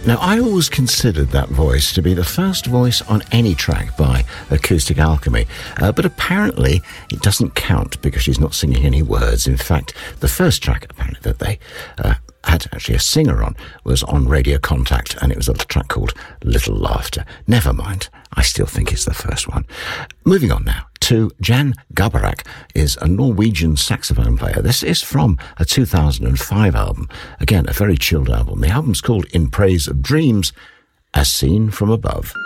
Now, I always considered that voice to be the first voice on any track by Acoustic Alchemy, but apparently it doesn't count because she's not singing any words. In fact, the first track, apparently, that they had actually a singer on was on Radio Contact, and it was a track called Little Laughter. Never mind, I still think it's the first one. Moving on now to Jan Garbarek, is a Norwegian saxophone player. This is from a 2005 album. Again, a very chilled album. The album's called In Praise of Dreams, As Seen From Above.